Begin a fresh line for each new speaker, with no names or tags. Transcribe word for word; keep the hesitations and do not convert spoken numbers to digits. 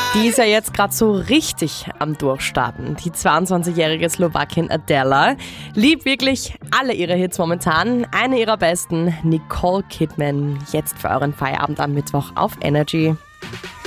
Die ist ja jetzt gerade so richtig am Durchstarten. Die zweiundzwanzigjährige Slowakin Adela liebt wirklich alle ihre Hits momentan. Eine ihrer besten, Nicole Kidman, jetzt für euren Feierabend am Mittwoch auf Energy.